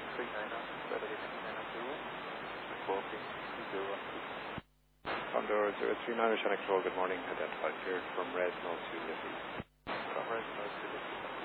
Condor 039 Oceanic Control, good morning. Identified here from Resno to Liberty.